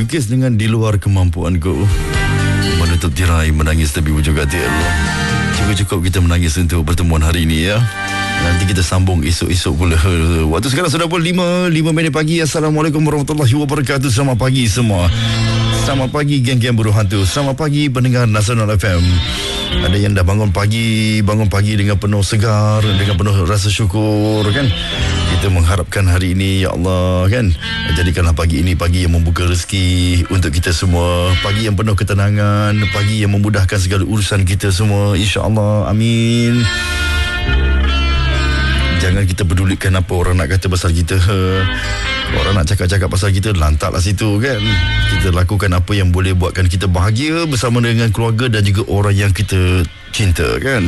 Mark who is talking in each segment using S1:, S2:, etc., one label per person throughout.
S1: lukis dengan di luar kemampuanku. Menutup tirai, menangis tapi ujung katil. Cukup kita menangis untuk pertemuan hari ini ya. Nanti kita sambung esok-esok pula. Waktu sekarang sudah pukul 5 minit pagi. Assalamualaikum warahmatullahi wabarakatuh. Selamat pagi semua. Selamat pagi geng-geng buruh hantu. Selamat pagi pendengar Nasional FM. Ada yang dah bangun pagi dengan penuh segar, dengan penuh rasa syukur kan. Kita mengharapkan hari ini ya Allah kan, jadikanlah pagi ini pagi yang membuka rezeki untuk kita semua, pagi yang penuh ketenangan, pagi yang memudahkan segala urusan kita semua insya-Allah. Amin. Jangan kita pedulikan apa orang nak kata pasal kita. Orang nak cakap-cakap pasal kita, lantaklah situ kan. Kita lakukan apa yang boleh buatkan kita bahagia bersama dengan keluarga dan juga orang yang kita cinta kan.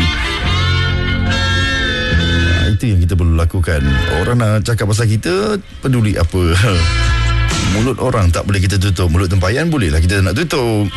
S1: Itu yang kita perlu lakukan. Orang nak cakap pasal kita, peduli apa. Mulut orang tak boleh kita tutup, mulut tempayan bolehlah kita nak tutup.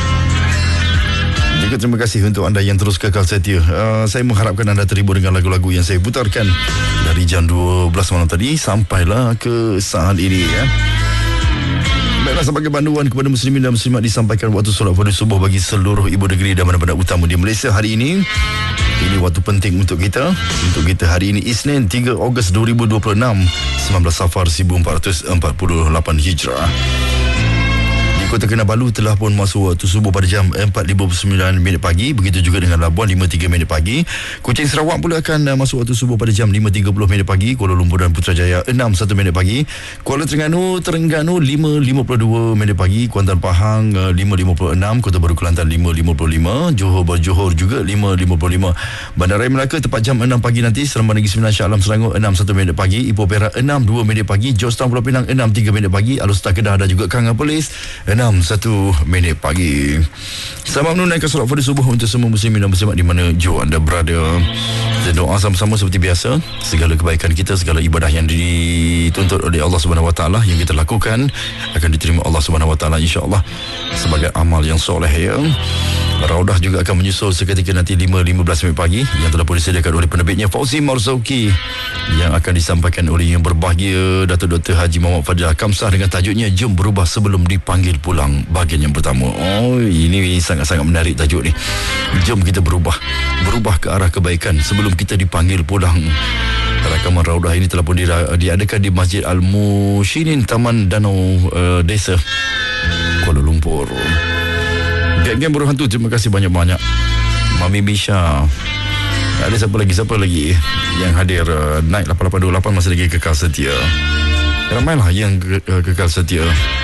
S1: Juga terima kasih untuk anda yang terus kekal setia. Saya mengharapkan anda terhibur dengan lagu-lagu yang saya putarkan dari jam 12 malam tadi sampailah ke saat ini ya. Baiklah, sebagai panduan kepada muslimin dan muslimat disampaikan waktu solat fardu subuh bagi seluruh ibu negeri dan bandar-bandar utama di Malaysia hari ini. Ini waktu penting untuk kita hari ini Isnin 3 Ogos 2026, 19 Safar 1448 Hijrah. Kota Kinabalu telah pun masuk waktu subuh pada jam 4.59 minit pagi. Begitu juga dengan Labuan 5.3 minit pagi. Kuching Sarawak pula akan masuk waktu subuh pada jam 5.30 minit pagi. Kuala Lumpur dan Putrajaya 6.1 minit pagi. Kuala Terengganu 5.52 minit pagi. Kuantan Pahang 5.56. Kota Baru Kelantan 5.55. Johor juga 5.55. Bandaraya Melaka tepat jam 6 pagi nanti. Seremban Negeri Sembilan Shah Alam Selangor 6.1 minit pagi. Ipoh Perak 6.2 minit pagi. Georgetown Pulau Pinang 6.3 minit pagi. Alustar Kedah dan juga Kanga Polis 6.1 minit pagi. Selamat menunaikan solat fardu subuh untuk semua muslimin dan muslimat di mana jua anda berada. Kita doa sama-sama seperti biasa. Segala kebaikan kita, segala ibadah yang dituntut oleh Allah Subhanahu Wa Taala yang kita lakukan akan diterima Allah Subhanahu Wa Taala insya-Allah sebagai amal yang soleh ya. Raudah juga akan menyusul seketika nanti 5.15 minit pagi yang telah pun disediakan oleh penerbitnya Fauzi Marzauki yang akan disampaikan oleh yang berbahagia Datuk Dr. Haji Muhammad Fadil Kamsah dengan tajuknya Jom Berubah Sebelum Dipanggil Pulang, bahagian yang pertama. Oh, ini sangat-sangat menarik tajuk ni. Jom kita berubah ke arah kebaikan sebelum kita dipanggil pulang. Rakaman Raudah ini telah pun diadakan di Masjid Al-Mushinin Taman Danau Desa Kuala Lumpur. Geng-geng buruh hantu, terima kasih banyak-banyak. Mami Misha. Ada siapa lagi yang hadir? Night 8828 masih lagi kekal setia. Ramailah yang kekal setia,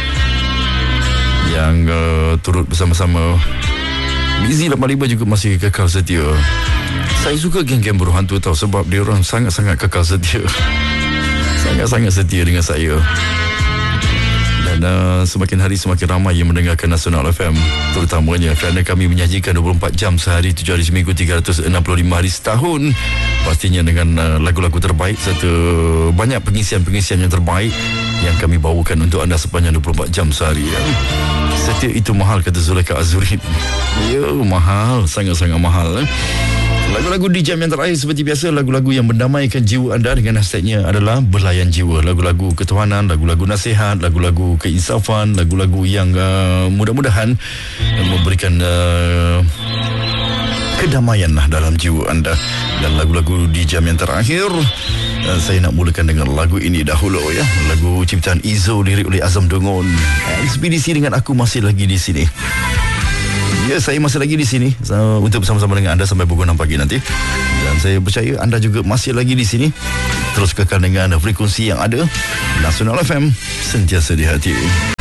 S1: yang turut bersama-sama. Mizi 85 juga masih kekal setia. Saya suka geng-geng buruh hantu tahu, sebab dia orang sangat-sangat kekal setia. Sangat-sangat setia dengan saya. Dan semakin hari semakin ramai yang mendengarkan Nasional FM, terutamanya kerana kami menyajikan 24 jam sehari 7 hari seminggu 365 hari setahun, pastinya dengan lagu-lagu terbaik serta banyak pengisian-pengisian yang terbaik yang kami bawakan untuk anda sepanjang 24 jam sehari ya. Setia itu mahal, kata Zulaikha Azurin. Ya, mahal, sangat-sangat mahal. Lagu-lagu di jam yang terakhir seperti biasa, lagu-lagu yang mendamaikan jiwa anda dengan hashtagnya adalah berlayan jiwa. Lagu-lagu ketuhanan, lagu-lagu nasihat, lagu-lagu keinsafan, lagu-lagu yang mudah-mudahan memberikan kedamaian lah dalam jiwa anda. Dan lagu-lagu di jam yang terakhir, saya nak mulakan dengan lagu ini dahulu ya. Lagu ciptaan Izo, lirik oleh Azam Dongon. Ekspedisi dengan aku masih lagi di sini. Ya, saya masih lagi di sini untuk bersama-sama dengan anda sampai pukul 6 pagi nanti. Dan saya percaya anda juga masih lagi di sini. Terus kekal dengan frekuensi yang ada. Nasional FM, sentiasa di hati.